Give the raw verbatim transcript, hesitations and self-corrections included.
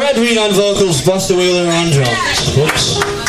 Brad Reed on vocals, Buster Wheeler on drums. Whoops.